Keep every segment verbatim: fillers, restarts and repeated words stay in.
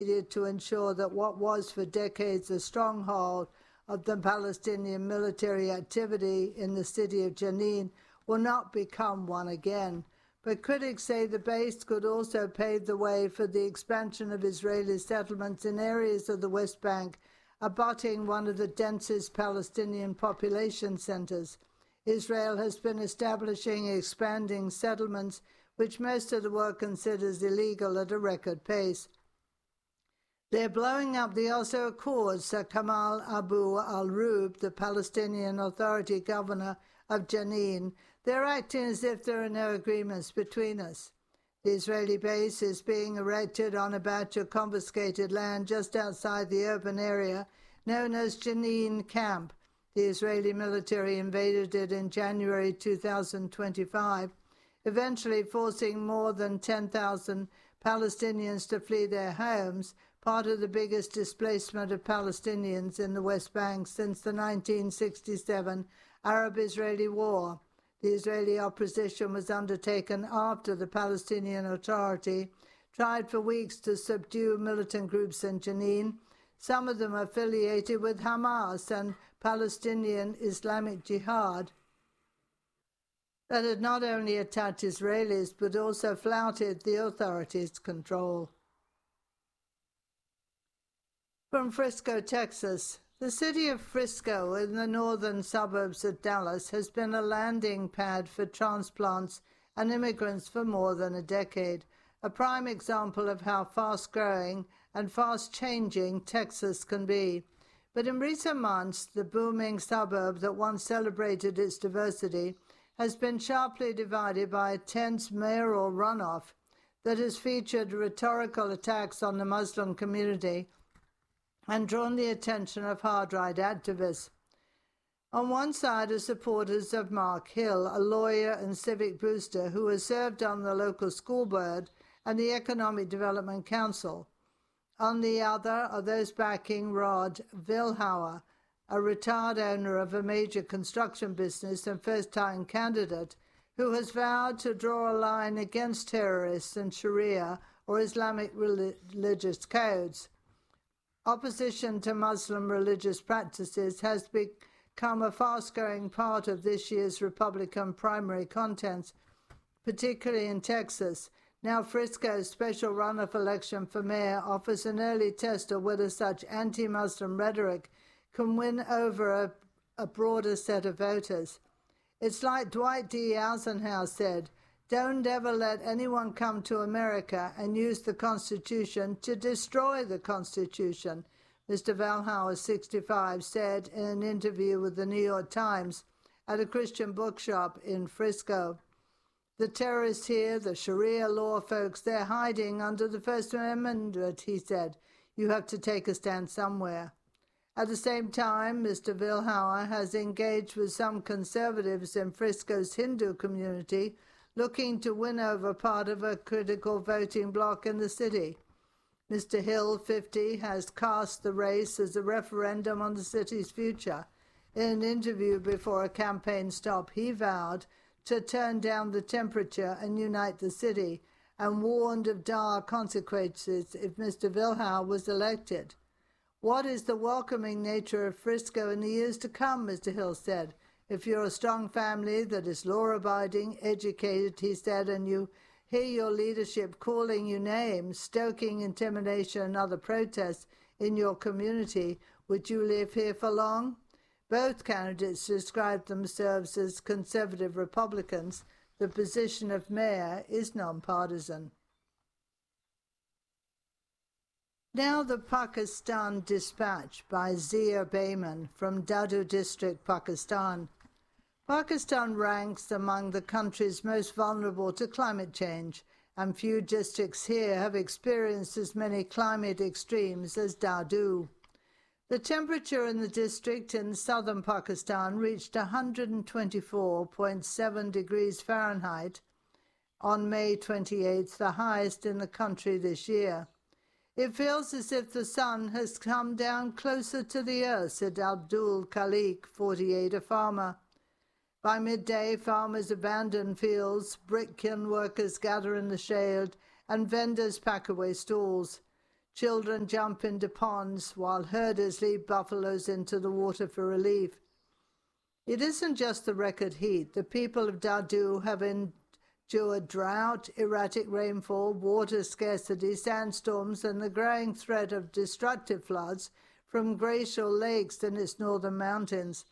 to ensure that what was for decades a stronghold of the Palestinian military activity in the city of Jenin will not become one again. But critics say the base could also pave the way for the expansion of Israeli settlements in areas of the West Bank abutting one of the densest Palestinian population centers. Israel has been establishing and expanding settlements which most of the world considers illegal at a record pace. They're blowing up the Oslo Accords, said Kamal Abu al-Rub, the Palestinian Authority governor of Jenin. They're acting as if there are no agreements between us. The Israeli base is being erected on a batch of confiscated land just outside the urban area known as Jenin Camp. The Israeli military invaded it in January two thousand twenty-five, eventually forcing more than ten thousand Palestinians to flee their homes, part of the biggest displacement of Palestinians in the West Bank since the nineteen sixty-seven Arab-Israeli War. The Israeli opposition was undertaken after the Palestinian Authority tried for weeks to subdue militant groups in Jenin, some of them affiliated with Hamas and Palestinian Islamic Jihad, that had not only attacked Israelis but also flouted the authorities' control. From Frisco, Texas, the city of Frisco in the northern suburbs of Dallas has been a landing pad for transplants and immigrants for more than a decade, a prime example of how fast-growing and fast-changing Texas can be. But in recent months, the booming suburb that once celebrated its diversity has been sharply divided by a tense mayoral runoff that has featured rhetorical attacks on the Muslim community and drawn the attention of hard-right activists. On one side are supporters of Mark Hill, a lawyer and civic booster who has served on the local school board and the Economic Development Council. On the other are those backing Rod Vilhauer, a retired owner of a major construction business and first-time candidate who has vowed to draw a line against terrorists and Sharia or Islamic religious codes. Opposition to Muslim religious practices has become a fast-growing part of this year's Republican primary contest, particularly in Texas. Now Frisco's special runoff election for mayor offers an early test of whether such anti-Muslim rhetoric can win over a, a broader set of voters. It's like Dwight D. Eisenhower said, "Don't ever let anyone come to America and use the Constitution to destroy the Constitution," Mister Vilhauer, sixty-five, said in an interview with the New York Times at a Christian bookshop in Frisco. The terrorists here, the Sharia law folks, they're hiding under the First Amendment, he said. You have to take a stand somewhere. At the same time, Mister Vilhauer has engaged with some conservatives in Frisco's Hindu community, looking to win over part of a critical voting bloc in the city. Mister Hill, fifty, has cast the race as a referendum on the city's future. In an interview before a campaign stop, he vowed to turn down the temperature and unite the city, and warned of dire consequences if Mister Vilhauer was elected. What is the welcoming nature of Frisco in the years to come, Mister Hill said. If you're a strong family that is law-abiding, educated, he said, and you hear your leadership calling you names, stoking intimidation and other protests in your community, would you live here for long? Both candidates described themselves as conservative Republicans. The position of mayor is nonpartisan. Now the Pakistan Dispatch by Zia Bayman from Dadu District, Pakistan. Pakistan ranks among the countries most vulnerable to climate change, and few districts here have experienced as many climate extremes as Dadu. The temperature in the district in southern Pakistan reached one hundred twenty-four point seven degrees Fahrenheit on May twenty-eighth, the highest in the country this year. It feels as if the sun has come down closer to the earth, said Abdul Khalik, forty-eight, a farmer. By midday, farmers abandon fields, brick kiln workers gather in the shade, and vendors pack away stalls. Children jump into ponds while herders lead buffaloes into the water for relief. It isn't just the record heat. The people of Dadu have endured drought, erratic rainfall, water scarcity, sandstorms, and the growing threat of destructive floods from glacial lakes in its northern mountains.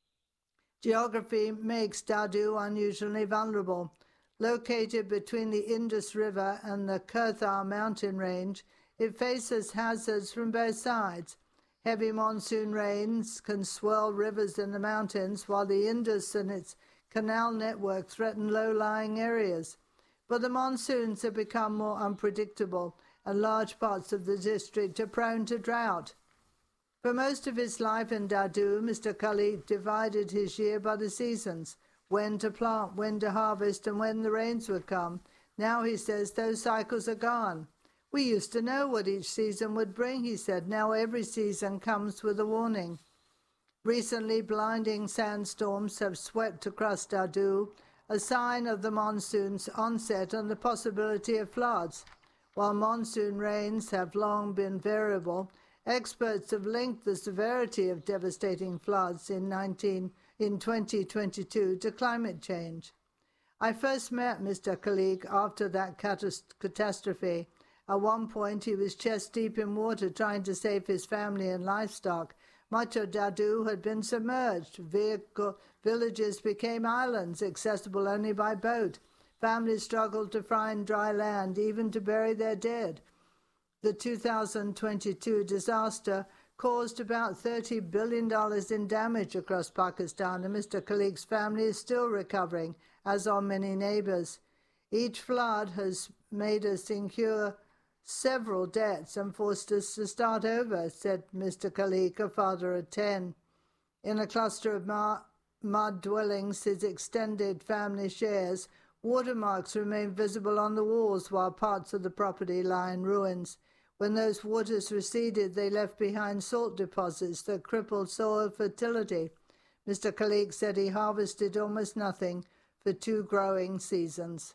Geography makes Dadu unusually vulnerable. Located between the Indus River and the Kurthar mountain range, it faces hazards from both sides. Heavy monsoon rains can swell rivers in the mountains, while the Indus and its canal network threaten low-lying areas. But the monsoons have become more unpredictable, and large parts of the district are prone to drought. For most of his life in Dadu, Mister Khalik divided his year by the seasons, when to plant, when to harvest, and when the rains would come. Now, he says, those cycles are gone. We used to know what each season would bring, he said. Now every season comes with a warning. Recently, blinding sandstorms have swept across Dadu, a sign of the monsoon's onset and the possibility of floods. While monsoon rains have long been variable, experts have linked the severity of devastating floods in, nineteen, in twenty twenty-two to climate change. I first met Mister Khalik after that catastrophe. At one point, he was chest-deep in water trying to save his family and livestock. Much of Dadu had been submerged. Vehicle, villages became islands, accessible only by boat. Families struggled to find dry land, even to bury their dead. The two thousand twenty-two disaster caused about thirty billion dollars in damage across Pakistan, and Mister Khalik's family is still recovering, as are many neighbors. Each flood has made us incur several debts and forced us to start over, said Mister Khalik, a father of ten. In a cluster of mud dwellings his extended family shares, watermarks remain visible on the walls while parts of the property lie in ruins. When those waters receded, they left behind salt deposits that crippled soil fertility. Mister Khalik said he harvested almost nothing for two growing seasons.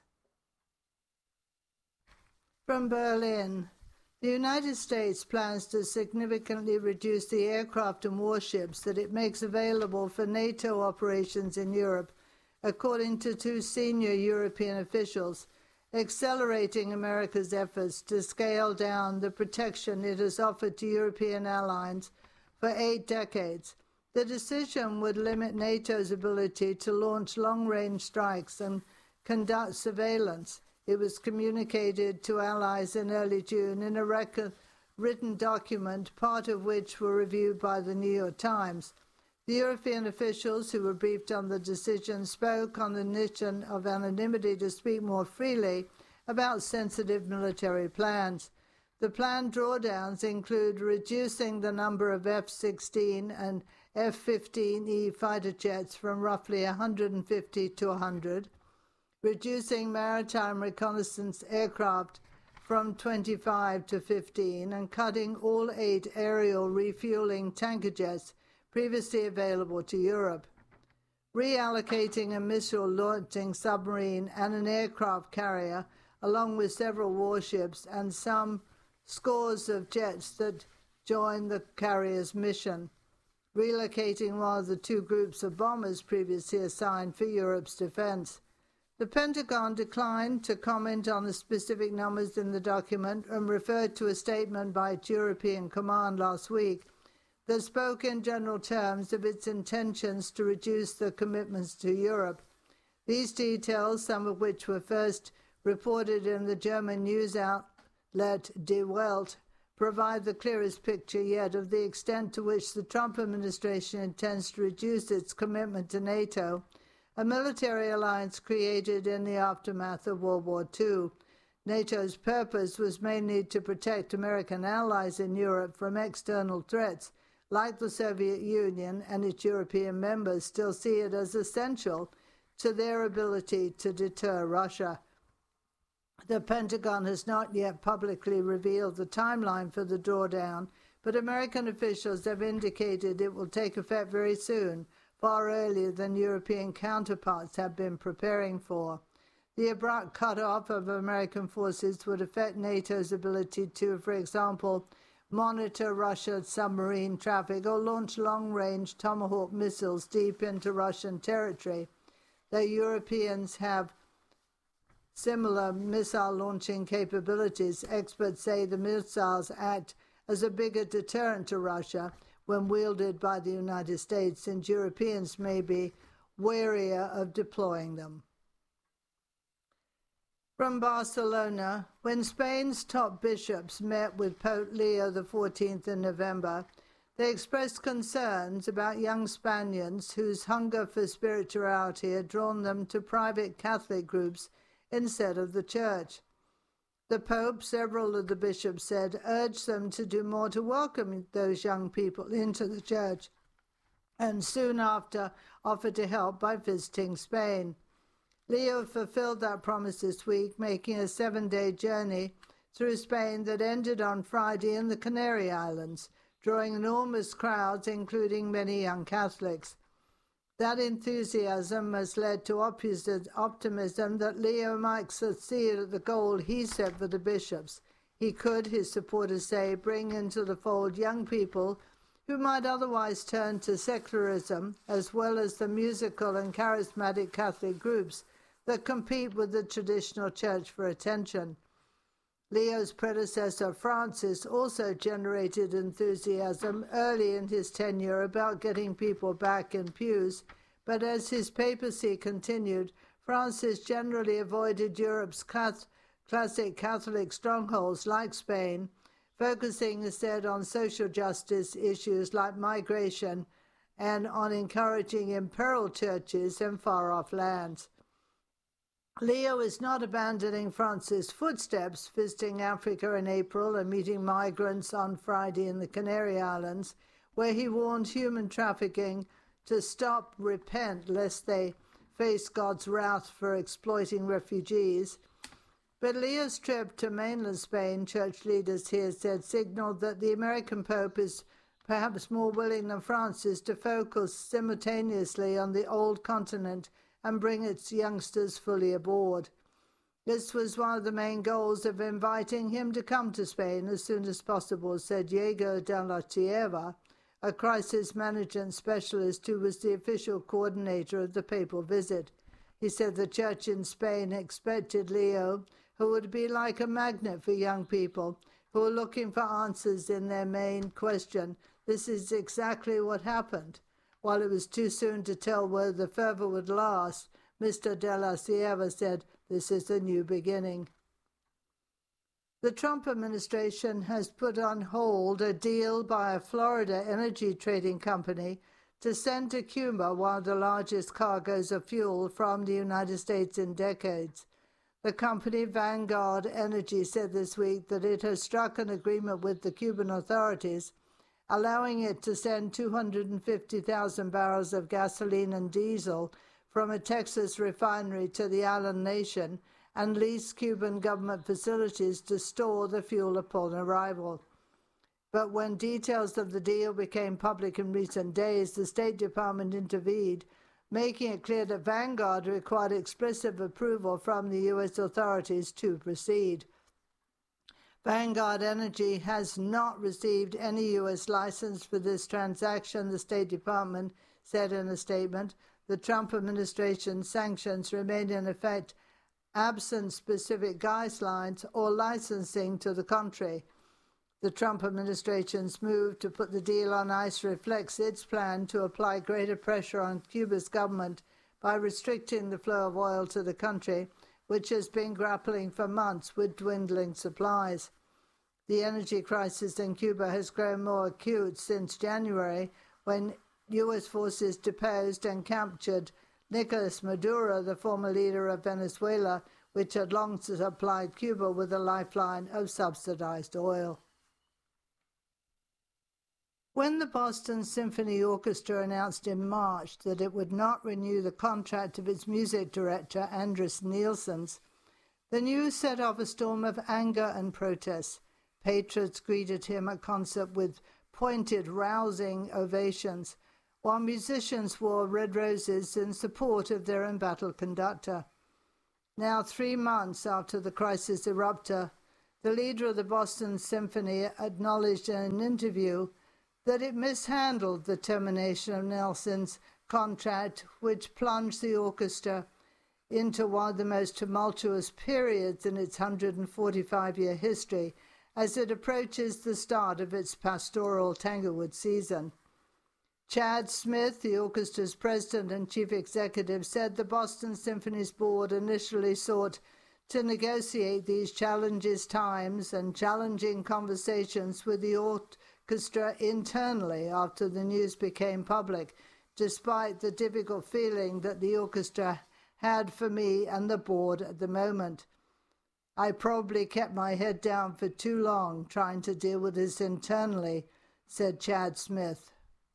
From Berlin, the United States plans to significantly reduce the aircraft and warships that it makes available for NATO operations in Europe, according to two senior European officials, accelerating America's efforts to scale down the protection it has offered to European allies for eight decades. The decision would limit NATO's ability to launch long-range strikes and conduct surveillance. It was communicated to allies in early June in a record, written document, part of which were reviewed by the New York Times. The European officials who were briefed on the decision spoke on the condition of anonymity to speak more freely about sensitive military plans. The planned drawdowns include reducing the number of F sixteen and F fifteen E fighter jets from roughly one hundred fifty to one hundred, reducing maritime reconnaissance aircraft from twenty-five to fifteen, and cutting all eight aerial refueling tanker jets previously available to Europe. Reallocating a missile-launching submarine and an aircraft carrier, along with several warships and some scores of jets that join the carrier's mission. Relocating one of the two groups of bombers previously assigned for Europe's defense. The Pentagon declined to comment on the specific numbers in the document and referred to a statement by its European command last week that spoke in general terms of its intentions to reduce the commitments to Europe. These details, some of which were first reported in the German news outlet Die Welt, provide the clearest picture yet of the extent to which the Trump administration intends to reduce its commitment to NATO, a military alliance created in the aftermath of World War Two. NATO's purpose was mainly to protect American allies in Europe from external threats, like the Soviet Union, and its European members still see it as essential to their ability to deter Russia. The Pentagon has not yet publicly revealed the timeline for the drawdown, but American officials have indicated it will take effect very soon, far earlier than European counterparts have been preparing for. The abrupt cut-off of American forces would affect NATO's ability to, for example, monitor Russia's submarine traffic or launch long-range Tomahawk missiles deep into Russian territory. The Europeans have similar missile launching capabilities. Experts say the missiles act as a bigger deterrent to Russia when wielded by the United States, and Europeans may be warier of deploying them. From Barcelona, when Spain's top bishops met with Pope Leo the fourteenth in November, they expressed concerns about young Spaniards whose hunger for spirituality had drawn them to private Catholic groups instead of the Church. The Pope, several of the bishops said, urged them to do more to welcome those young people into the Church, and soon after offered to help by visiting Spain. Leo fulfilled that promise this week, making a seven-day journey through Spain that ended on Friday in the Canary Islands, drawing enormous crowds, including many young Catholics. That enthusiasm has led to optimism that Leo might succeed at the goal he set for the bishops. He could, his supporters say, bring into the fold young people who might otherwise turn to secularism, as well as the musical and charismatic Catholic groups that compete with the traditional church for attention. Leo's predecessor, Francis, also generated enthusiasm early in his tenure about getting people back in pews, but as his papacy continued, Francis generally avoided Europe's classic Catholic strongholds like Spain, focusing instead on social justice issues like migration and on encouraging imperiled churches in far-off lands. Leo is not abandoning Francis' footsteps, visiting Africa in April and meeting migrants on Friday in the Canary Islands, where he warned human trafficking to stop, repent, lest they face God's wrath for exploiting refugees. But Leo's trip to mainland Spain, church leaders here said, signaled that the American Pope is perhaps more willing than Francis to focus simultaneously on the old continent and bring its youngsters fully aboard. This was one of the main goals of inviting him to come to Spain as soon as possible, said Diego de la Chieva, a crisis management specialist who was the official coordinator of the papal visit. He said the church in Spain expected Leo, who would be like a magnet for young people who are looking for answers in their main question. This is exactly what happened. While it was too soon to tell whether the fervor would last, Mister de la Sierra said, this is a new beginning. The Trump administration has put on hold a deal by a Florida energy trading company to send to Cuba one of the largest cargoes of fuel from the United States in decades. The company Vanguard Energy said this week that it has struck an agreement with the Cuban authorities allowing it to send two hundred fifty thousand barrels of gasoline and diesel from a Texas refinery to the island nation and lease Cuban government facilities to store the fuel upon arrival. But when details of the deal became public in recent days, the State Department intervened, making it clear that Vanguard required explicit approval from the U S authorities to proceed. Vanguard Energy has not received any U S license for this transaction, the State Department said in a statement. The Trump administration's sanctions remain in effect absent specific guidelines or licensing to the contrary. The Trump administration's move to put the deal on ice reflects its plan to apply greater pressure on Cuba's government by restricting the flow of oil to the country, which has been grappling for months with dwindling supplies. The energy crisis in Cuba has grown more acute since January, when U S forces deposed and captured Nicolas Maduro, the former leader of Venezuela, which had long supplied Cuba with a lifeline of subsidized oil. When the Boston Symphony Orchestra announced in March that it would not renew the contract of its music director, Anders Nielsen's, the news set off a storm of anger and protest. Patriots greeted him at concert with pointed, rousing ovations, while musicians wore red roses in support of their embattled conductor. Now three months after the crisis erupted, the leader of the Boston Symphony acknowledged in an interview that it mishandled the termination of Nelson's contract, which plunged the orchestra into one of the most tumultuous periods in its one hundred forty-five-year history as it approaches the start of its pastoral Tanglewood season. Chad Smith, the orchestra's president and chief executive, said the Boston Symphony's board initially sought to negotiate these challenges times and challenging conversations with the orchestra internally after the news became public, despite the difficult feeling that the orchestra had for me and the board at the moment. I probably kept my head down for too long trying to deal with this internally, said Chad Smith.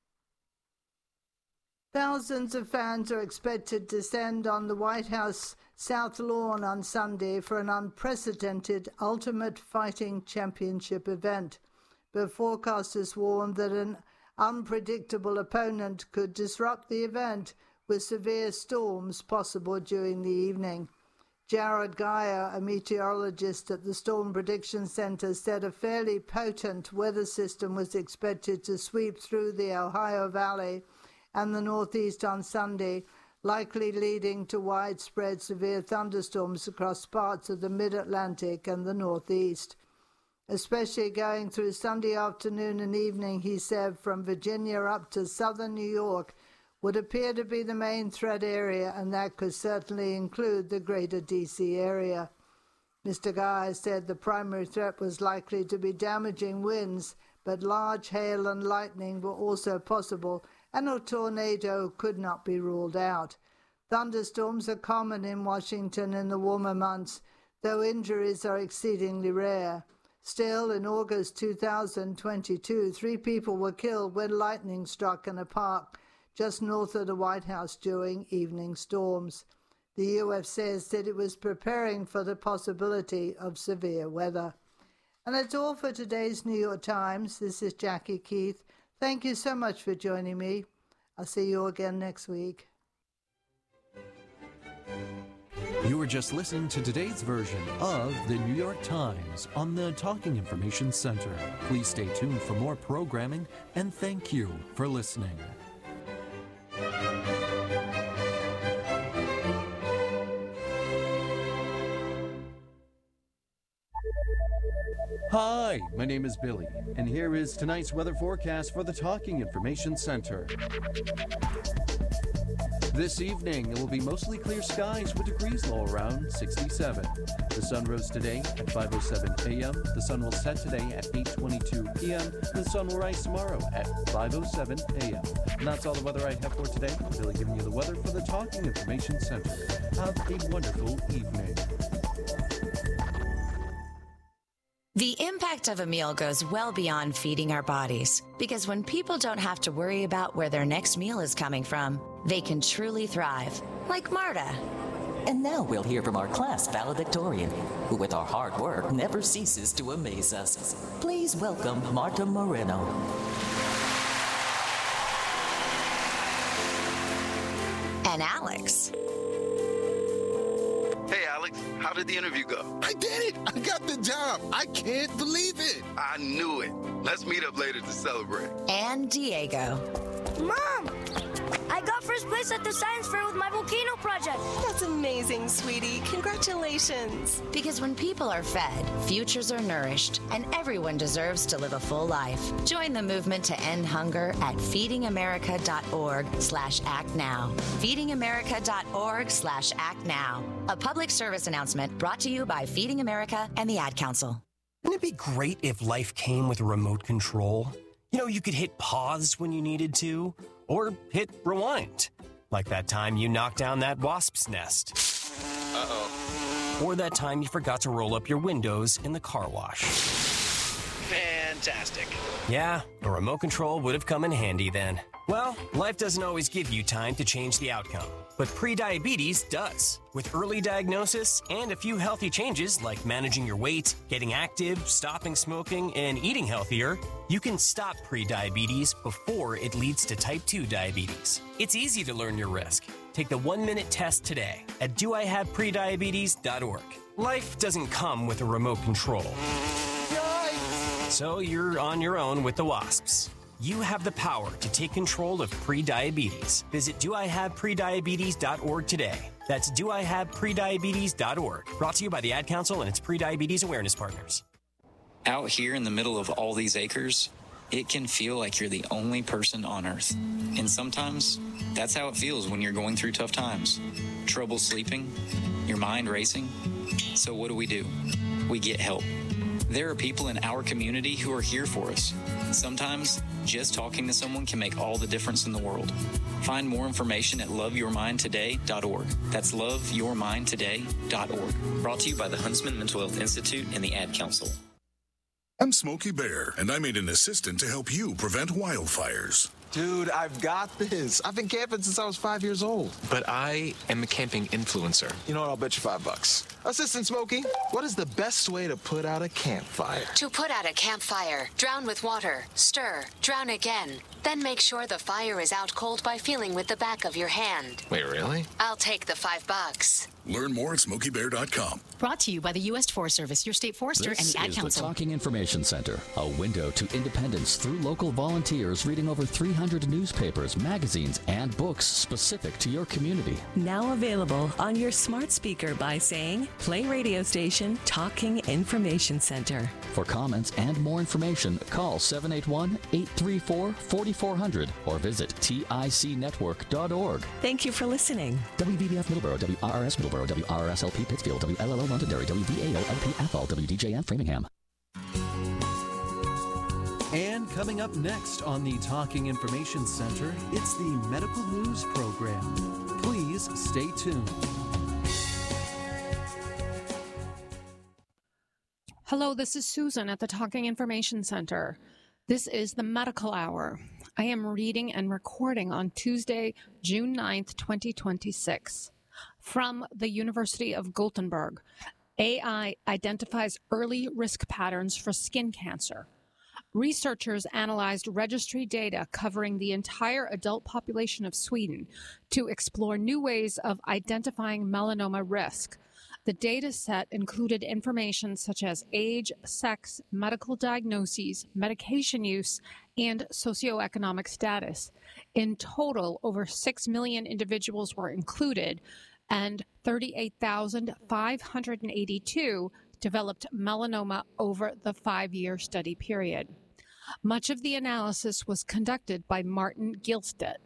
Thousands of fans are expected to descend on the White House South Lawn on Sunday for an unprecedented Ultimate Fighting Championship event, but forecasters warned that an unpredictable opponent could disrupt the event with severe storms possible during the evening. Jared Geyer, a meteorologist at the Storm Prediction Center, said a fairly potent weather system was expected to sweep through the Ohio Valley and the Northeast on Sunday, likely leading to widespread severe thunderstorms across parts of the Mid-Atlantic and the Northeast. Especially going through Sunday afternoon and evening, he said, from Virginia up to southern New York would appear to be the main threat area, and that could certainly include the greater D C area. Mister Guy said the primary threat was likely to be damaging winds, but large hail and lightning were also possible, and a tornado could not be ruled out. Thunderstorms are common in Washington in the warmer months, though injuries are exceedingly rare. Still, in August two thousand twenty-two, three people were killed when lightning struck in a park just north of the White House during evening storms. The U S says that it was preparing for the possibility of severe weather. And that's all for today's New York Times. This is Jackie Keith. Thank you so much for joining me. I'll see you again next week. You were just listening to today's version of the New York Times on the Talking Information Center. Please stay tuned for more programming, and thank you for listening. Hi, my name is Billy, and here is tonight's weather forecast for the Talking Information Center. This evening, it will be mostly clear skies with degrees low around sixty-seven. The sun rose today at five oh seven a.m. The sun will set today at eight twenty-two p.m. And the sun will rise tomorrow at five oh seven a.m. And that's all the weather I have for today. I'm Billy giving you the weather for the Talking Information Center. Have a wonderful evening. The impact of a meal goes well beyond feeding our bodies, because when people don't have to worry about where their next meal is coming from, they can truly thrive, like Marta. And now we'll hear from our class valedictorian, who with our hard work never ceases to amaze us. Please welcome Marta Moreno. And Alex. Hey, Alex, how did the interview go? I did it! I got the job! I can't believe it! I knew it. Let's meet up later to celebrate. And Diego. Mom! I got first place at the science fair with my volcano project. That's amazing, sweetie. Congratulations. Because when people are fed, futures are nourished, and everyone deserves to live a full life. Join the movement to end hunger at feedingamerica.org slash act now. feedingamerica.org slash act now. A public service announcement brought to you by Feeding America and the Ad Council. Wouldn't it be great if life came with a remote control? You know, you could hit pause when you needed to, or hit rewind. Like that time you knocked down that wasp's nest. Uh-oh. Or that time you forgot to roll up your windows in the car wash. Fantastic. Yeah, a remote control would have come in handy then. Well, life doesn't always give you time to change the outcome, but prediabetes does. With early diagnosis and a few healthy changes like managing your weight, getting active, stopping smoking, and eating healthier, you can stop prediabetes before it leads to type two diabetes. It's easy to learn your risk. Take the one-minute test today at do I have prediabetes dot org. Life doesn't come with a remote control. Yikes! So you're on your own with the WASPs. You have the power to take control of prediabetes. Visit do I have prediabetes dot org today. That's do I have prediabetes dot org. Brought to you by the Ad Council and its prediabetes awareness partners. Out here in the middle of all these acres, it can feel like you're the only person on Earth. And sometimes, that's how it feels when you're going through tough times. Trouble sleeping, your mind racing. So what do we do? We get help. There are people in our community who are here for us. Sometimes, just talking to someone can make all the difference in the world. Find more information at love your mind today dot org. That's love your mind today dot org. Brought to you by the Huntsman Mental Health Institute and the Ad Council. I'm Smokey Bear, and I made an assistant to help you prevent wildfires. Dude, I've got this. I've been camping since I was five years old. But I am a camping influencer. You know what? I'll bet you five bucks. Assistant Smokey, what is the best way to put out a campfire? To put out a campfire, drown with water, stir, drown again. Then make sure the fire is out cold by feeling with the back of your hand. Wait, really? I'll take the five bucks. Learn more at smokey bear dot com. Brought to you by the U S Forest Service, your state forester, this and the Ad is Council. The Talking Information Center, a window to independence through local volunteers reading over three hundred newspapers, magazines, and books specific to your community. Now available on your smart speaker by saying, play radio station Talking Information Center. For comments and more information, call seven eight one, eight three four, four four zero zero or visit tic network dot org. Thank you for listening. W V B F Middleborough, W R R S Middleborough, W R R S L P Pittsfield, W L L O Londonderry, W V A O L P Athol, W D J M Framingham. And coming up next on the Talking Information Center, it's the Medical News Program. Please stay tuned. Hello, this is Susan at the Talking Information Center. This is the Medical Hour. I am reading and recording on Tuesday, June ninth, twenty twenty-six. From the University of Gothenburg, A I identifies early risk patterns for skin cancer. Researchers analyzed registry data covering the entire adult population of Sweden to explore new ways of identifying melanoma risk. The data set included information such as age, sex, medical diagnoses, medication use, and socioeconomic status. In total, over six million individuals were included, and thirty-eight thousand five hundred eighty-two developed melanoma over the five-year study period. Much of the analysis was conducted by Martin Gilstedt.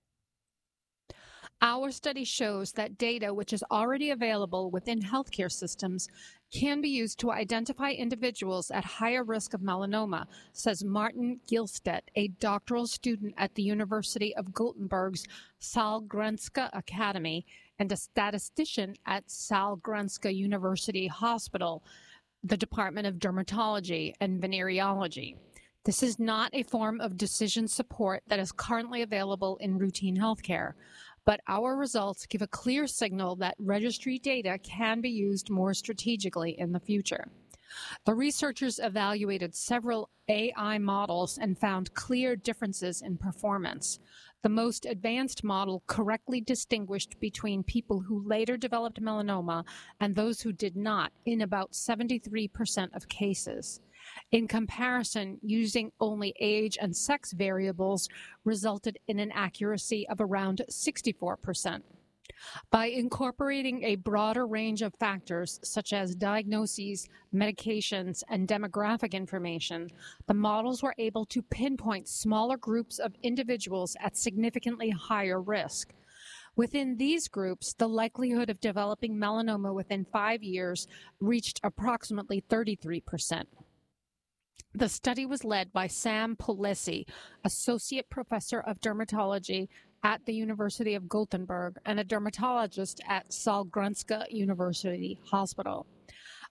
Our study shows that data which is already available within healthcare systems can be used to identify individuals at higher risk of melanoma, says Martin Gilstedt, a doctoral student at the University of Gothenburg's Sahlgrenska Academy and a statistician at Sahlgrenska University Hospital, the Department of Dermatology and Venereology. This is not a form of decision support that is currently available in routine healthcare, but our results give a clear signal that registry data can be used more strategically in the future. The researchers evaluated several A I models and found clear differences in performance. The most advanced model correctly distinguished between people who later developed melanoma and those who did not in about seventy-three percent of cases. In comparison, using only age and sex variables resulted in an accuracy of around sixty-four percent. By incorporating a broader range of factors, such as diagnoses, medications, and demographic information, the models were able to pinpoint smaller groups of individuals at significantly higher risk. Within these groups, the likelihood of developing melanoma within five years reached approximately thirty-three percent. The study was led by Sam Polesi, Associate Professor of Dermatology at the University of Gothenburg and a dermatologist at Sahlgrenska University Hospital.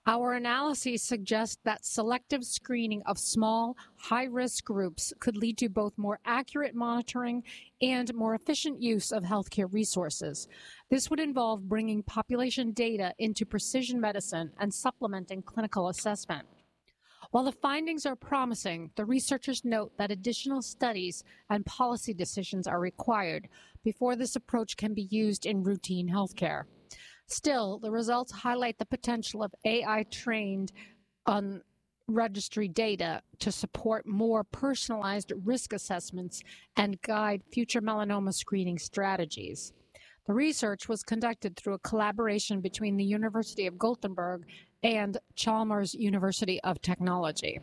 Our analyses suggest that selective screening of small, high-risk groups could lead to both more accurate monitoring and more efficient use of healthcare resources. This would involve bringing population data into precision medicine and supplementing clinical assessment. While the findings are promising, the researchers note that additional studies and policy decisions are required before this approach can be used in routine healthcare. Still, the results highlight the potential of A I trained on registry data to support more personalized risk assessments and guide future melanoma screening strategies. The research was conducted through a collaboration between the University of Gothenburg and Chalmers University of Technology.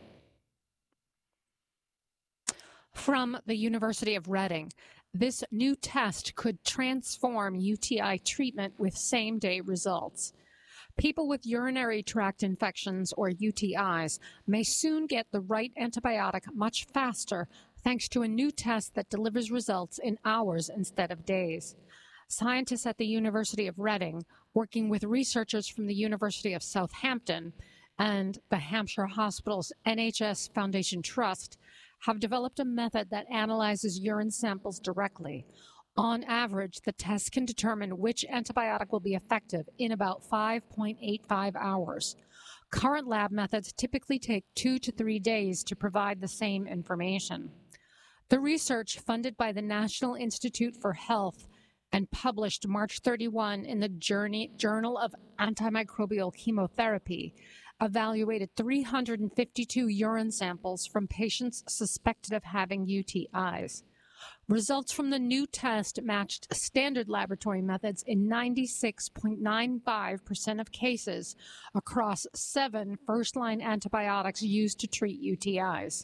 From the University of Reading, this new test could transform U T I treatment with same-day results. People with urinary tract infections, or U T Is, may soon get the right antibiotic much faster thanks to a new test that delivers results in hours instead of days. Scientists at the University of Reading, working with researchers from the University of Southampton and the Hampshire Hospital's N H S Foundation Trust, have developed a method that analyzes urine samples directly. On average, the test can determine which antibiotic will be effective in about five point eight five hours. Current lab methods typically take two to three days to provide the same information. The research, funded by the National Institute for Health and published March thirty-first in the Journal of Antimicrobial Chemotherapy, evaluated three hundred fifty-two urine samples from patients suspected of having U T Is. Results from the new test matched standard laboratory methods in ninety-six point nine five percent of cases across seven first-line antibiotics used to treat U T Is.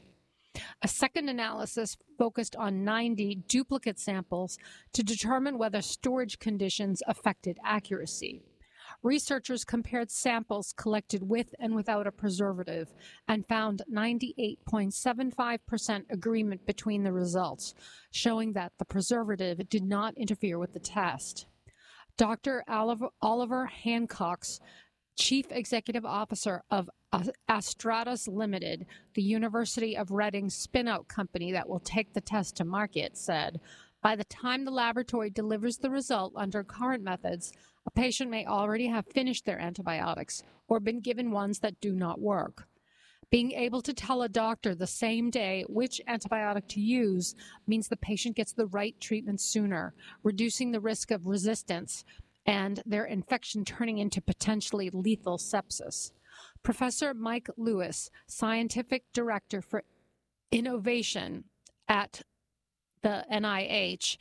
A second analysis focused on ninety duplicate samples to determine whether storage conditions affected accuracy. Researchers compared samples collected with and without a preservative and found ninety-eight point seven five percent agreement between the results, showing that the preservative did not interfere with the test. Doctor Oliver Hancox, Chief Executive Officer of Astratus Limited, the University of Reading spin-out company that will take the test to market, said, "By the time the laboratory delivers the result under current methods, a patient may already have finished their antibiotics or been given ones that do not work. Being able to tell a doctor the same day which antibiotic to use means the patient gets the right treatment sooner, reducing the risk of resistance and their infection turning into potentially lethal sepsis." Professor Mike Lewis, Scientific Director for Innovation at the N I H,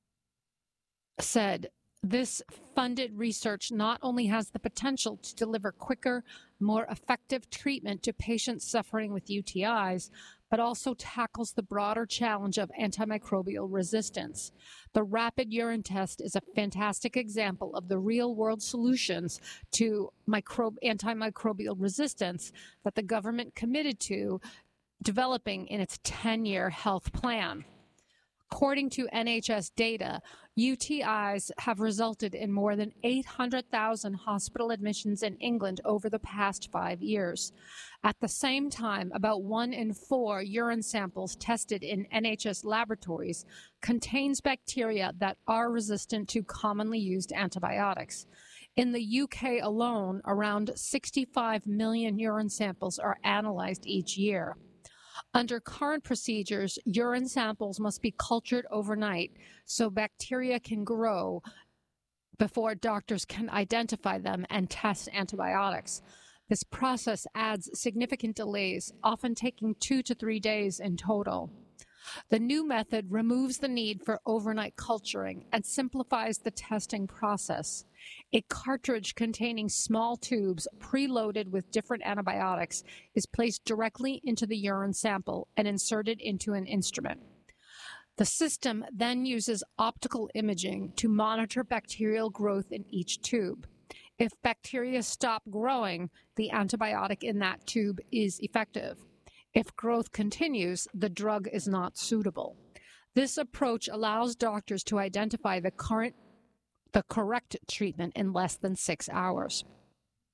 said, "This funded research not only has the potential to deliver quicker, more effective treatment to patients suffering with U T Is, but also tackles the broader challenge of antimicrobial resistance. The rapid urine test is a fantastic example of the real-world solutions to microbe, antimicrobial resistance that the government committed to developing in its ten-year health plan." According to N H S data, U T Is have resulted in more than eight hundred thousand hospital admissions in England over the past five years. At the same time, about one in four urine samples tested in N H S laboratories contains bacteria that are resistant to commonly used antibiotics. In the U K alone, around sixty-five million urine samples are analyzed each year. Under current procedures, urine samples must be cultured overnight so bacteria can grow before doctors can identify them and test antibiotics. This process adds significant delays, often taking two to three days in total. The new method removes the need for overnight culturing and simplifies the testing process. A cartridge containing small tubes preloaded with different antibiotics is placed directly into the urine sample and inserted into an instrument. The system then uses optical imaging to monitor bacterial growth in each tube. If bacteria stop growing, the antibiotic in that tube is effective. If growth continues, the drug is not suitable. This approach allows doctors to identify the current, the correct treatment in less than six hours.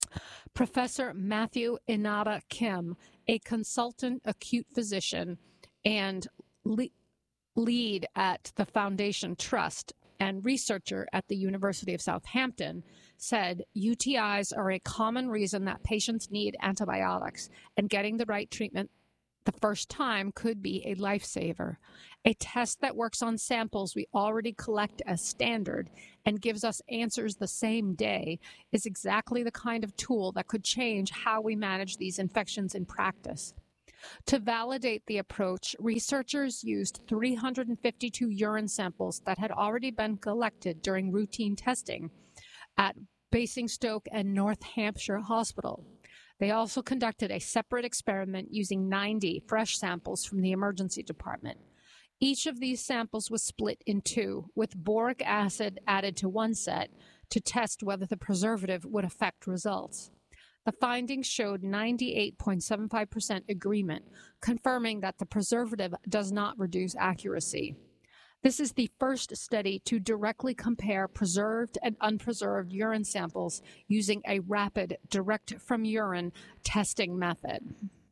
Professor Matthew Inada Kim, a consultant acute physician and le- lead at the Foundation Trust and researcher at the University of Southampton, said U T Is are a common reason that patients need antibiotics, and getting the right treatment the first time could be a lifesaver. A test that works on samples we already collect as standard and gives us answers the same day is exactly the kind of tool that could change how we manage these infections in practice. To validate the approach, researchers used three hundred fifty-two urine samples that had already been collected during routine testing at Basingstoke and North Hampshire Hospital. They also conducted a separate experiment using ninety fresh samples from the emergency department. Each of these samples was split in two, with boric acid added to one set to test whether the preservative would affect results. The findings showed ninety-eight point seven five percent agreement, confirming that the preservative does not reduce accuracy. This is the first study to directly compare preserved and unpreserved urine samples using a rapid direct-from-urine testing method.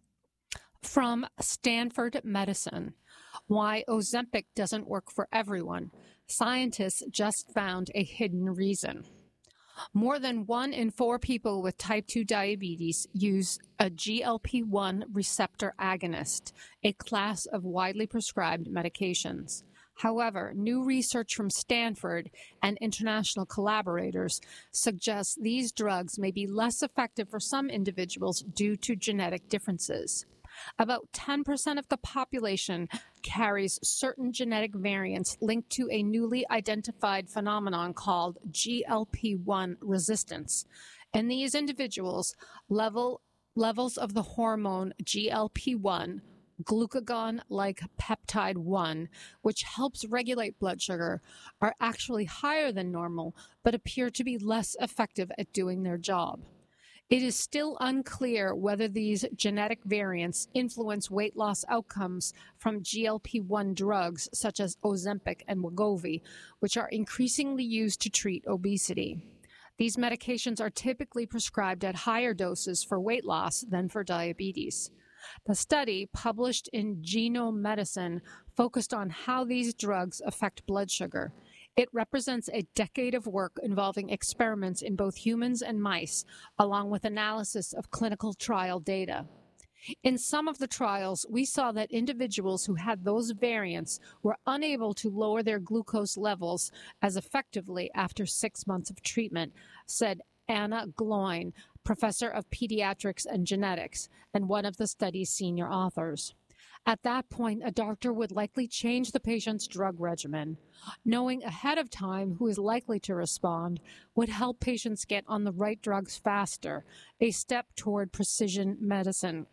From Stanford Medicine, why Ozempic doesn't work for everyone. Scientists just found a hidden reason. More than one in four people with type two diabetes use a G L P one receptor agonist, a class of widely prescribed medications. However, new research from Stanford and international collaborators suggests these drugs may be less effective for some individuals due to genetic differences. About ten percent of the population carries certain genetic variants linked to a newly identified phenomenon called G L P one resistance. In these individuals, level, levels of the hormone G L P one, glucagon-like peptide one, which helps regulate blood sugar, are actually higher than normal, but appear to be less effective at doing their job. It is still unclear whether these genetic variants influence weight loss outcomes from G L P one drugs such as Ozempic and Wegovy, which are increasingly used to treat obesity. These medications are typically prescribed at higher doses for weight loss than for diabetes. The study, published in Genome Medicine, focused on how these drugs affect blood sugar. It represents a decade of work involving experiments in both humans and mice, along with analysis of clinical trial data. In some of the trials, we saw that individuals who had those variants were unable to lower their glucose levels as effectively after six months of treatment, said Anna Gloin, professor of pediatrics and genetics, and one of the study's senior authors. At that point, a doctor would likely change the patient's drug regimen. Knowing ahead of time who is likely to respond would help patients get on the right drugs faster, a step toward precision medicine,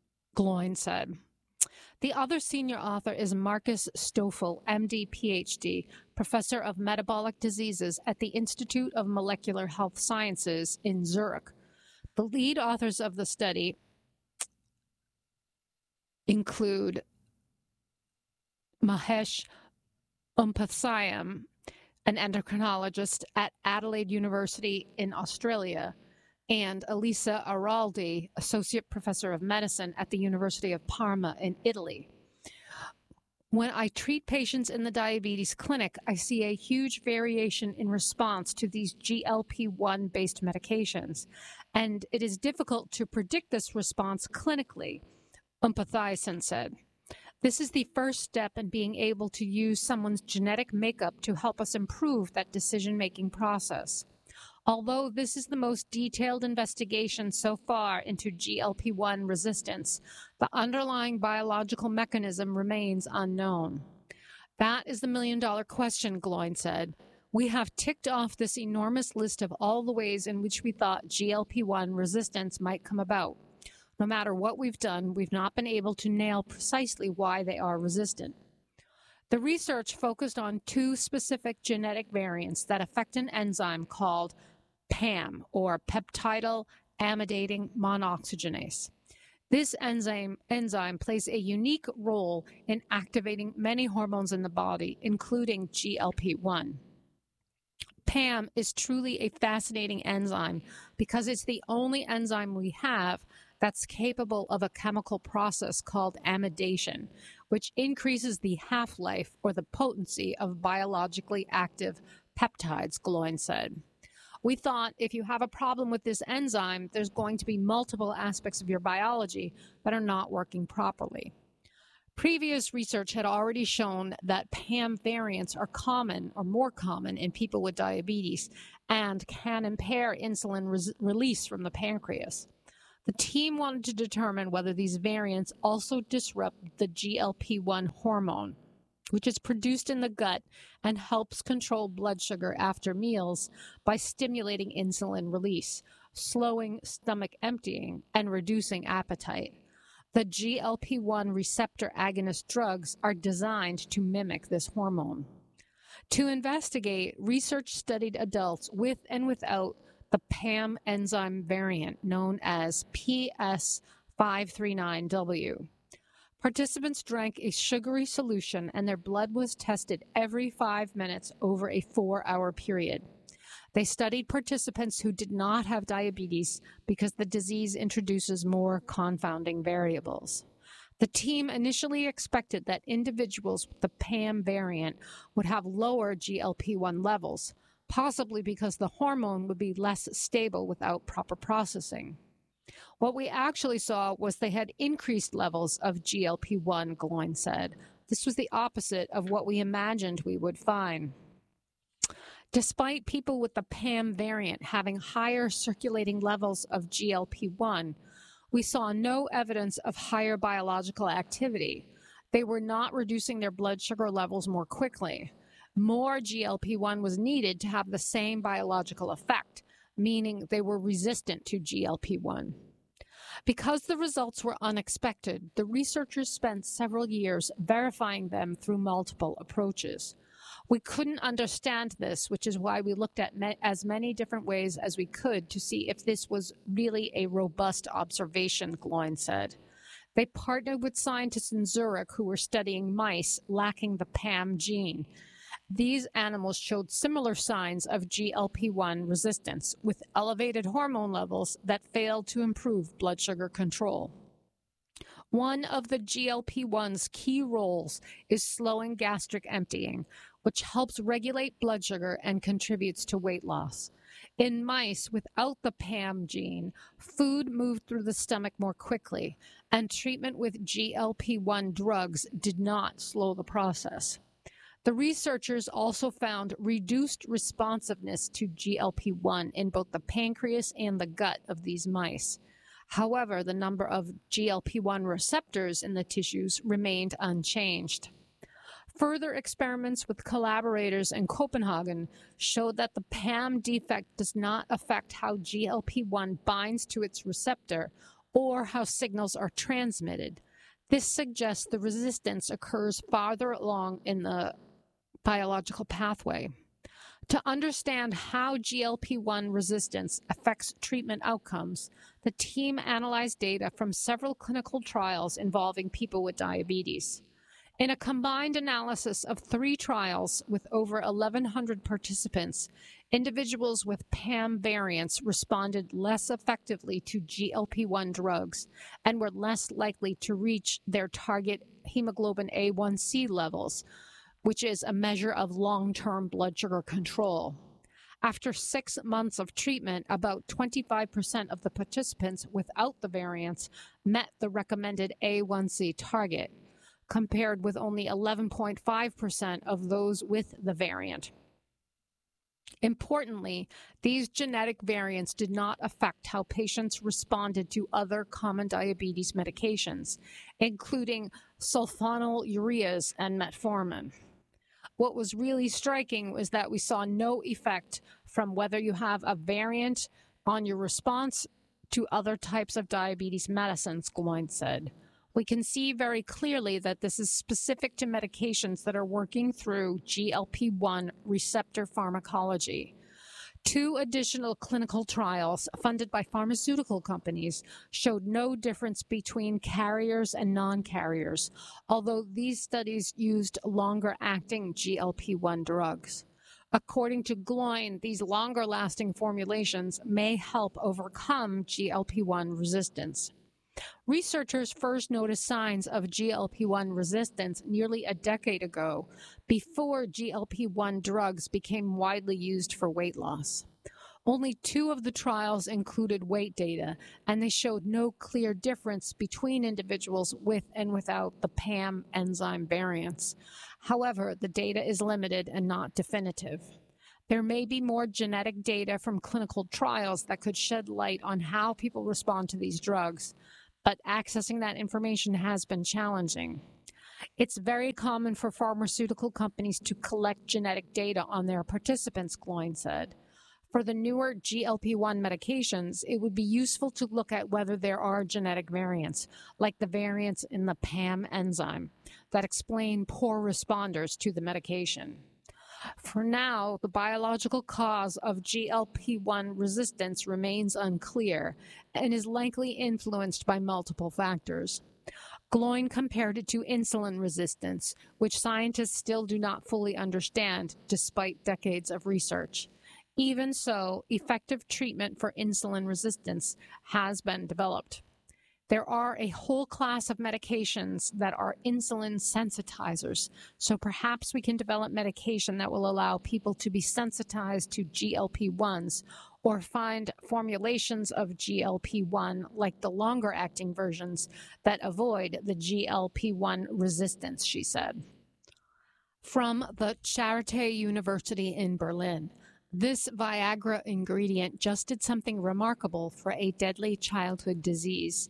Gloin said. The other senior author is Marcus Stoffel, M D, P H D, professor of metabolic diseases at the Institute of Molecular Health Sciences in Zurich. The lead authors of the study include Mahesh Upathayam, an endocrinologist at Adelaide University in Australia, and Elisa Araldi, associate professor of medicine at the University of Parma in Italy. When I treat patients in the diabetes clinic, I see a huge variation in response to these G L P one based medications, and it is difficult to predict this response clinically, Upathayam said. This is the first step in being able to use someone's genetic makeup to help us improve that decision-making process. Although this is the most detailed investigation so far into G L P one resistance, the underlying biological mechanism remains unknown. That is the million-dollar question, Gloin said. We have ticked off this enormous list of all the ways in which we thought G L P one resistance might come about. No matter what we've done, we've not been able to nail precisely why they are resistant. The research focused on two specific genetic variants that affect an enzyme called P A M, or peptidyl amidating monoxygenase. This enzyme, enzyme plays a unique role in activating many hormones in the body, including G L P one. P PAM is truly a fascinating enzyme because it's the only enzyme we have that's capable of a chemical process called amidation, which increases the half-life or the potency of biologically active peptides, Gloin said. We thought if you have a problem with this enzyme, there's going to be multiple aspects of your biology that are not working properly. Previous research had already shown that PAM variants are common or more common in people with diabetes and can impair insulin res- release from the pancreas. The team wanted to determine whether these variants also disrupt the G L P one hormone, which is produced in the gut and helps control blood sugar after meals by stimulating insulin release, slowing stomach emptying, and reducing appetite. The G L P one receptor agonist drugs are designed to mimic this hormone. To investigate, research studied adults with and without the PAM enzyme variant known as P S five thirty-nine W. Participants drank a sugary solution and their blood was tested every five minutes over a four-hour period. They studied participants who did not have diabetes because the disease introduces more confounding variables. The team initially expected that individuals with the PAM variant would have lower G L P one levels, possibly because the hormone would be less stable without proper processing. What we actually saw was they had increased levels of G L P one, Gloin said. This was the opposite of what we imagined we would find. Despite people with the PAM variant having higher circulating levels of G L P one, we saw no evidence of higher biological activity. They were not reducing their blood sugar levels more quickly. More G L P one was needed to have the same biological effect, meaning they were resistant to G L P one. Because the results were unexpected, the researchers spent several years verifying them through multiple approaches. We couldn't understand this, which is why we looked at me- as many different ways as we could to see if this was really a robust observation, Gloin said. They partnered with scientists in Zurich who were studying mice lacking the PAM gene. These animals showed similar signs of G L P one resistance with elevated hormone levels that failed to improve blood sugar control. One of the G L P one's key roles is slowing gastric emptying, which helps regulate blood sugar and contributes to weight loss. In mice without the PAM gene, food moved through the stomach more quickly, and treatment with G L P one drugs did not slow the process. The researchers also found reduced responsiveness to G L P one in both the pancreas and the gut of these mice. However, the number of G L P one receptors in the tissues remained unchanged. Further experiments with collaborators in Copenhagen showed that the PAM defect does not affect how G L P one binds to its receptor or how signals are transmitted. This suggests the resistance occurs farther along in the biological pathway. To understand how G L P one resistance affects treatment outcomes, the team analyzed data from several clinical trials involving people with diabetes. In a combined analysis of three trials with over eleven hundred participants, individuals with PAM variants responded less effectively to G L P one drugs and were less likely to reach their target hemoglobin A one C levels, which is a measure of long-term blood sugar control. After six months of treatment, about twenty-five percent of the participants without the variants met the recommended A one C target, compared with only eleven point five percent of those with the variant. Importantly, these genetic variants did not affect how patients responded to other common diabetes medications, including sulfonylureas and metformin. What was really striking was that we saw no effect from whether you have a variant on your response to other types of diabetes medicines, Gloin said. We can see very clearly that this is specific to medications that are working through G L P one receptor pharmacology. Two additional clinical trials funded by pharmaceutical companies showed no difference between carriers and non-carriers, although these studies used longer-acting G L P one drugs. According to Gloin, these longer-lasting formulations may help overcome G L P one resistance. Researchers first noticed signs of G L P one resistance nearly a decade ago, before G L P one drugs became widely used for weight loss. Only two of the trials included weight data, and they showed no clear difference between individuals with and without the P A M enzyme variants. However, the data is limited and not definitive. There may be more genetic data from clinical trials that could shed light on how people respond to these drugs, but accessing that information has been challenging. It's very common for pharmaceutical companies to collect genetic data on their participants, Gloin said. For the newer G L P one medications, it would be useful to look at whether there are genetic variants, like the variants in the P A M enzyme, that explain poor responders to the medication. For now, the biological cause of G L P one resistance remains unclear and is likely influenced by multiple factors. Gloin compared it to insulin resistance, which scientists still do not fully understand despite decades of research. Even so, effective treatment for insulin resistance has been developed. There are a whole class of medications that are insulin sensitizers, so perhaps we can develop medication that will allow people to be sensitized to G L P ones or find formulations of G L P one, like the longer-acting versions, that avoid the G L P one resistance, she said. From the Charité University in Berlin, this Viagra ingredient just did something remarkable for a deadly childhood disease.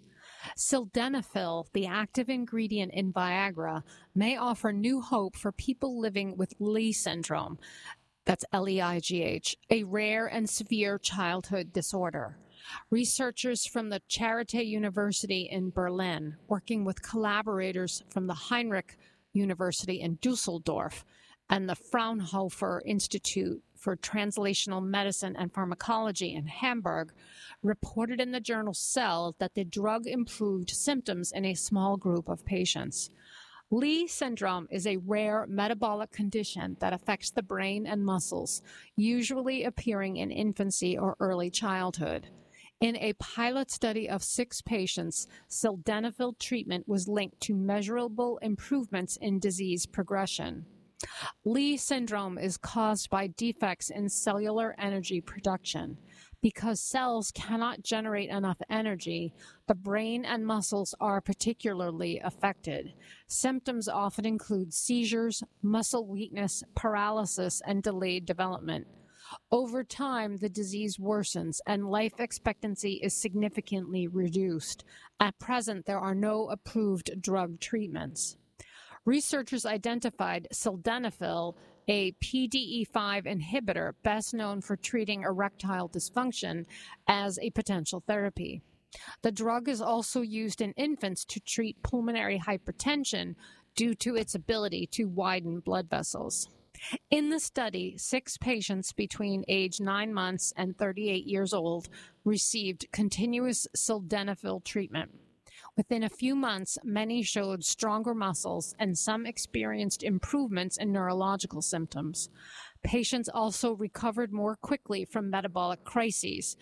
Sildenafil, the active ingredient in Viagra, may offer new hope for people living with Leigh syndrome, that's L E I G H, a rare and severe childhood disorder. Researchers from the Charité University in Berlin, working with collaborators from the Heinrich University in Dusseldorf and the Fraunhofer Institute for Translational Medicine and Pharmacology in Hamburg, reported in the journal Cell that the drug improved symptoms in a small group of patients. Leigh syndrome is a rare metabolic condition that affects the brain and muscles, usually appearing in infancy or early childhood. In a pilot study of six patients, sildenafil treatment was linked to measurable improvements in disease progression. Leigh syndrome is caused by defects in cellular energy production. Because cells cannot generate enough energy, the brain and muscles are particularly affected. Symptoms often include seizures, muscle weakness, paralysis, and delayed development. Over time, the disease worsens and life expectancy is significantly reduced. At present, there are no approved drug treatments. Researchers identified sildenafil, a P D E five inhibitor best known for treating erectile dysfunction, as a potential therapy. The drug is also used in infants to treat pulmonary hypertension due to its ability to widen blood vessels. In the study, six patients between age nine months and thirty-eight years old received continuous sildenafil treatment. Within a few months, many showed stronger muscles and some experienced improvements in neurological symptoms. Patients also recovered more quickly from metabolic crises,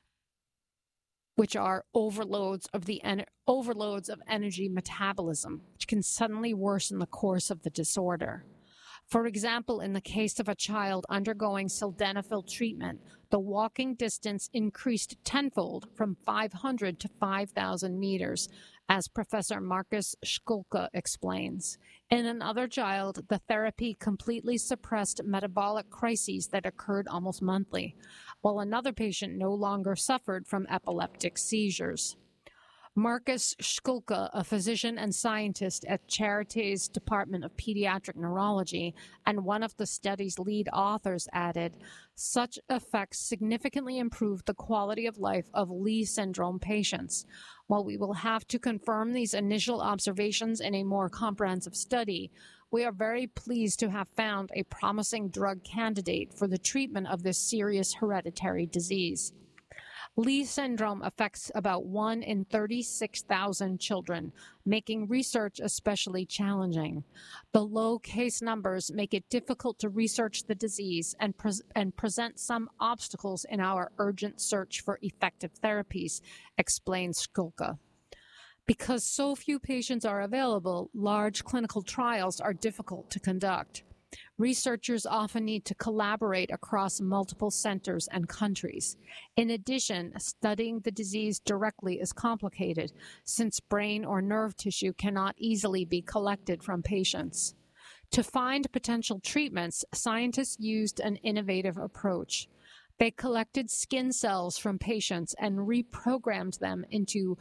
which are overloads of the en- overloads of energy metabolism, which can suddenly worsen the course of the disorder. For example, in the case of a child undergoing sildenafil treatment, the walking distance increased tenfold from five hundred to five thousand meters, as Professor Markus Schulke explains. In another child, the therapy completely suppressed metabolic crises that occurred almost monthly, while another patient no longer suffered from epileptic seizures. Markus Schulke, a physician and scientist at Charité's Department of Pediatric Neurology and one of the study's lead authors, added, "Such effects significantly improve the quality of life of Leigh syndrome patients. While we will have to confirm these initial observations in a more comprehensive study, we are very pleased to have found a promising drug candidate for the treatment of this serious hereditary disease." Leigh syndrome affects about one in thirty-six thousand children, making research especially challenging. The low case numbers make it difficult to research the disease and, pre- and present some obstacles in our urgent search for effective therapies, explains Skulka. Because so few patients are available, large clinical trials are difficult to conduct. Researchers often need to collaborate across multiple centers and countries. In addition, studying the disease directly is complicated, since brain or nerve tissue cannot easily be collected from patients. To find potential treatments, scientists used an innovative approach. They collected skin cells from patients and reprogrammed them into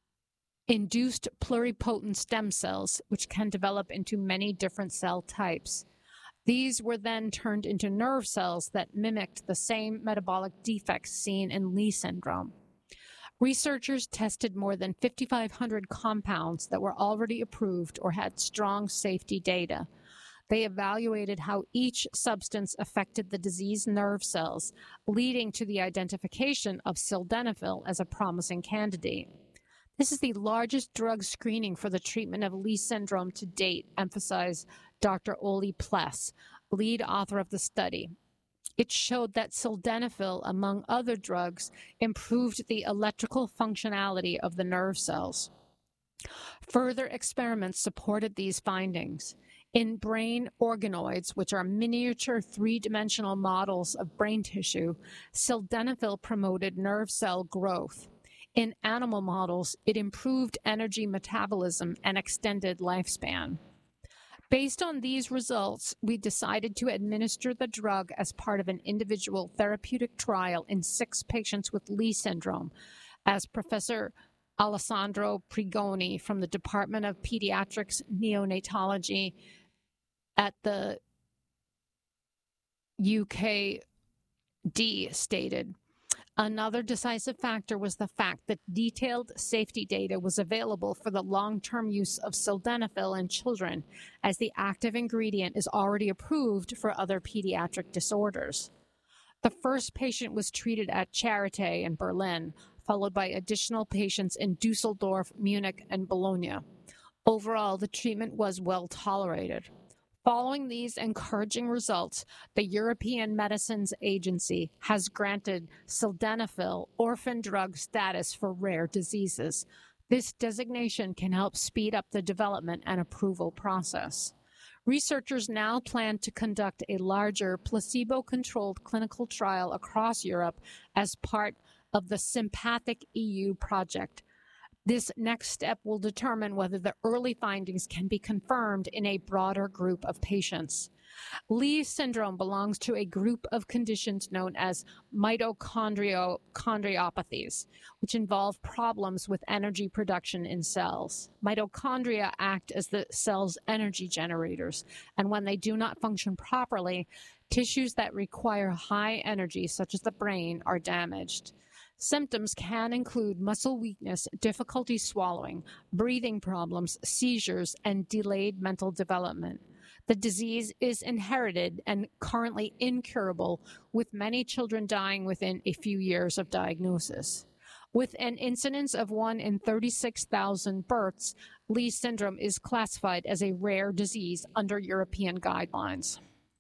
induced pluripotent stem cells, which can develop into many different cell types. These were then turned into nerve cells that mimicked the same metabolic defects seen in Leigh syndrome. Researchers tested more than fifty-five hundred compounds that were already approved or had strong safety data. They evaluated how each substance affected the diseased nerve cells, leading to the identification of sildenafil as a promising candidate. This is the largest drug screening for the treatment of Leigh syndrome to date, emphasized Doctor Oli Pless, lead author of the study. It showed that sildenafil, among other drugs, improved the electrical functionality of the nerve cells. Further experiments supported these findings. In brain organoids, which are miniature three-dimensional models of brain tissue, sildenafil promoted nerve cell growth. In animal models, it improved energy metabolism and extended lifespan. Based on these results, we decided to administer the drug as part of an individual therapeutic trial in six patients with Leigh syndrome, as Professor Alessandro Prigoni from the Department of Pediatrics Neonatology at the U K D stated. Another decisive factor was the fact that detailed safety data was available for the long-term use of sildenafil in children, as the active ingredient is already approved for other pediatric disorders. The first patient was treated at Charité in Berlin, followed by additional patients in Dusseldorf, Munich, and Bologna. Overall, the treatment was well tolerated. Following these encouraging results, the European Medicines Agency has granted sildenafil orphan drug status for rare diseases. This designation can help speed up the development and approval process. Researchers now plan to conduct a larger placebo-controlled clinical trial across Europe as part of the Sympathic E U project. This next step will determine whether the early findings can be confirmed in a broader group of patients. Leigh syndrome belongs to a group of conditions known as mitochondriopathies, which involve problems with energy production in cells. Mitochondria act as the cell's energy generators, and when they do not function properly, tissues that require high energy, such as the brain, are damaged. Symptoms can include muscle weakness, difficulty swallowing, breathing problems, seizures, and delayed mental development. The disease is inherited and currently incurable, with many children dying within a few years of diagnosis. With an incidence of one in thirty-six thousand births, Leigh syndrome is classified as a rare disease under European guidelines.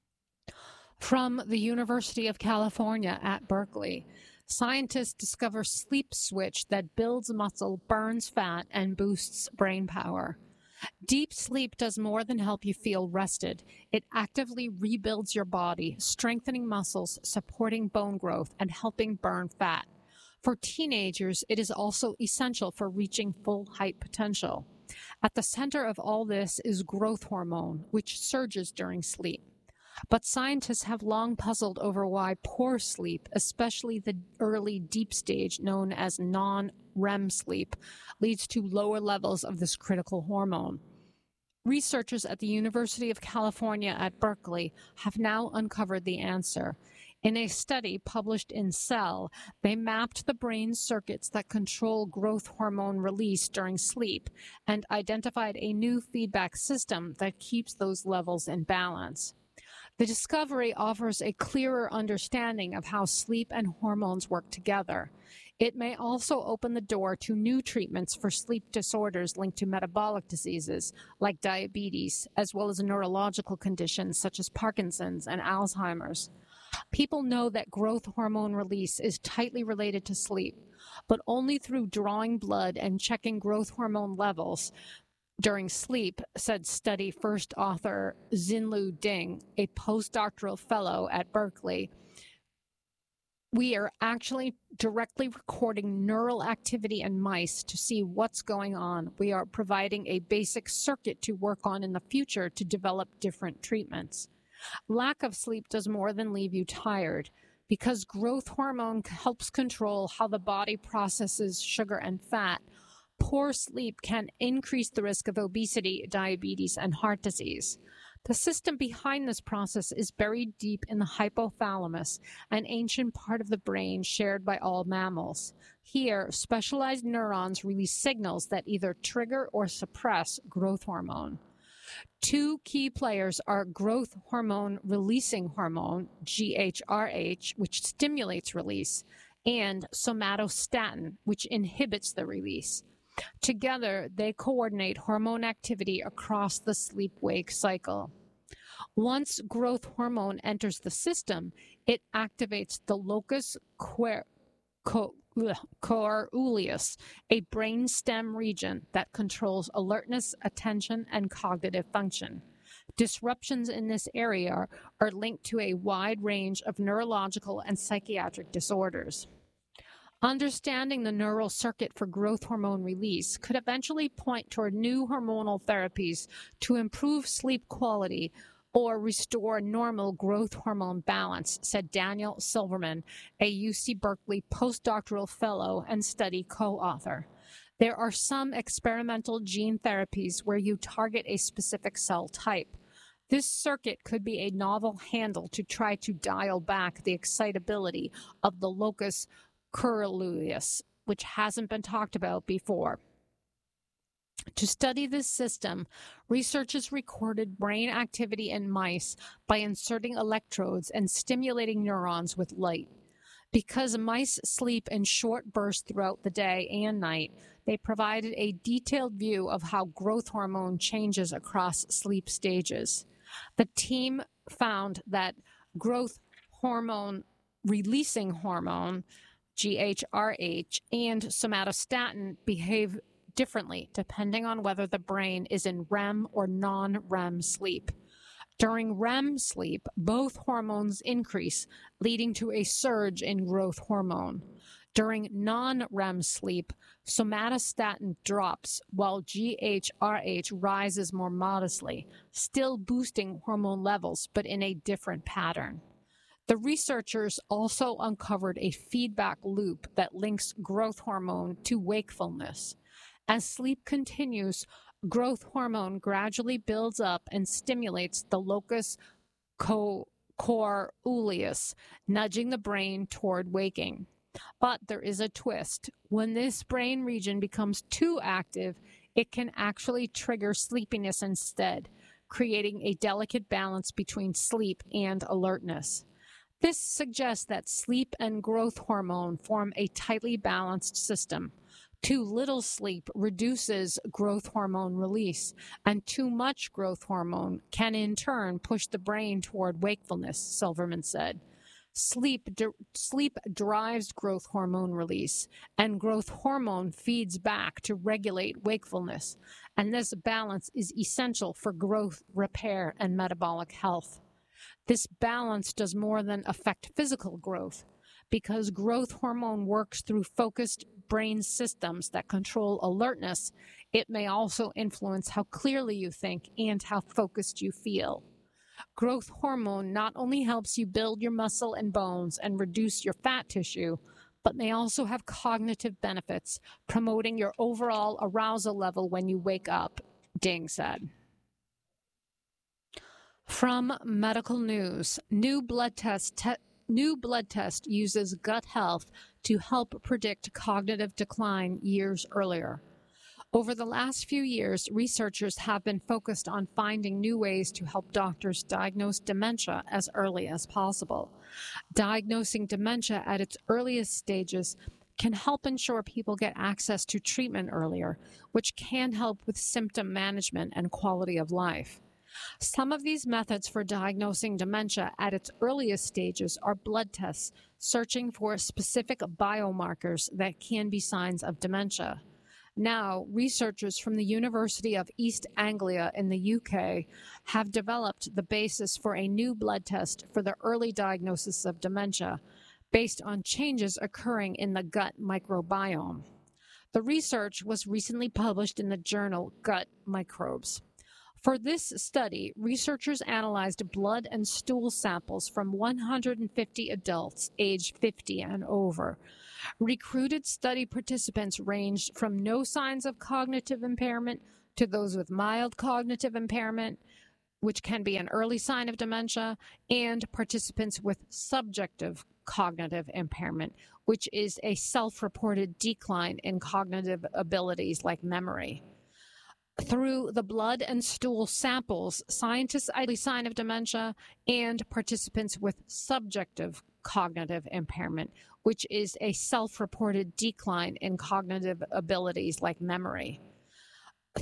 From the University of California at Berkeley, scientists discover sleep switch that builds muscle, burns fat, and boosts brain power. Deep sleep does more than help you feel rested. It actively rebuilds your body, strengthening muscles, supporting bone growth, and helping burn fat. For teenagers, it is also essential for reaching full height potential. At the center of all this is growth hormone, which surges during sleep. But scientists have long puzzled over why poor sleep, especially the early deep stage known as non-R E M sleep, leads to lower levels of this critical hormone. Researchers at the University of California at Berkeley have now uncovered the answer. In a study published in Cell, they mapped the brain circuits that control growth hormone release during sleep and identified a new feedback system that keeps those levels in balance. The discovery offers a clearer understanding of how sleep and hormones work together. It may also open the door to new treatments for sleep disorders linked to metabolic diseases like diabetes, as well as neurological conditions such as Parkinson's and Alzheimer's. People know that growth hormone release is tightly related to sleep, but only through drawing blood and checking growth hormone levels during sleep, said study first author Xinlu Ding, a postdoctoral fellow at Berkeley. We are actually directly recording neural activity in mice to see what's going on. We are providing a basic circuit to work on in the future to develop different treatments. Lack of sleep does more than leave you tired. Because growth hormone helps control how the body processes sugar and fat, poor sleep can increase the risk of obesity, diabetes, and heart disease. The system behind this process is buried deep in the hypothalamus, an ancient part of the brain shared by all mammals. Here, specialized neurons release signals that either trigger or suppress growth hormone. Two key players are growth hormone releasing hormone, G H R H, which stimulates release, and somatostatin, which inhibits the release. Together, they coordinate hormone activity across the sleep-wake cycle. Once growth hormone enters the system, it activates the locus coeruleus, coeruleus, a brainstem region that controls alertness, attention, and cognitive function. Disruptions in this area are linked to a wide range of neurological and psychiatric disorders. Understanding the neural circuit for growth hormone release could eventually point toward new hormonal therapies to improve sleep quality or restore normal growth hormone balance, said Daniel Silverman, a U C Berkeley postdoctoral fellow and study co-author. There are some experimental gene therapies where you target a specific cell type. This circuit could be a novel handle to try to dial back the excitability of the locus coeruleus, which hasn't been talked about before. To study this system, researchers recorded brain activity in mice by inserting electrodes and stimulating neurons with light. Because mice sleep in short bursts throughout the day and night, they provided a detailed view of how growth hormone changes across sleep stages. The team found that growth hormone releasing hormone, G H R H, and somatostatin behave differently depending on whether the brain is in R E M or non-R E M sleep. During R E M sleep, both hormones increase, leading to a surge in growth hormone. During non-R E M sleep, somatostatin drops while G H R H rises more modestly, still boosting hormone levels, but in a different pattern. The researchers also uncovered a feedback loop that links growth hormone to wakefulness. As sleep continues, growth hormone gradually builds up and stimulates the locus coeruleus, nudging the brain toward waking. But there is a twist. When this brain region becomes too active, it can actually trigger sleepiness instead, creating a delicate balance between sleep and alertness. This suggests that sleep and growth hormone form a tightly balanced system. Too little sleep reduces growth hormone release, and too much growth hormone can in turn push the brain toward wakefulness, Silverman said. Sleep, d- sleep drives growth hormone release, and growth hormone feeds back to regulate wakefulness, and this balance is essential for growth, repair, and metabolic health. This balance does more than affect physical growth. Because growth hormone works through focused brain systems that control alertness, it may also influence how clearly you think and how focused you feel. Growth hormone not only helps you build your muscle and bones and reduce your fat tissue, but may also have cognitive benefits, promoting your overall arousal level when you wake up, Ding said. From Medical News, new blood test te- new blood test uses gut health to help predict cognitive decline years earlier. Over the last few years, researchers have been focused on finding new ways to help doctors diagnose dementia as early as possible. Diagnosing dementia at its earliest stages can help ensure people get access to treatment earlier, which can help with symptom management and quality of life. Some of these methods for diagnosing dementia at its earliest stages are blood tests searching for specific biomarkers that can be signs of dementia. Now, researchers from the University of East Anglia in the U K have developed the basis for a new blood test for the early diagnosis of dementia based on changes occurring in the gut microbiome. The research was recently published in the journal Gut Microbes. For this study, researchers analyzed blood and stool samples from one hundred fifty adults aged fifty and over. Recruited study participants ranged from no signs of cognitive impairment to those with mild cognitive impairment, which can be an early sign of dementia, and participants with subjective cognitive impairment, which is a self-reported decline in cognitive abilities like memory. Through the blood and stool samples, scientists identified a sign of dementia and participants with subjective cognitive impairment, which is a self-reported decline in cognitive abilities like memory.